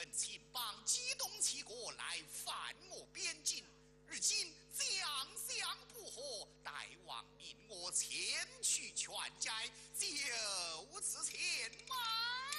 们秦邦激动齐国来犯我边境，如今将相不和，大王命我前去劝解，就此前来。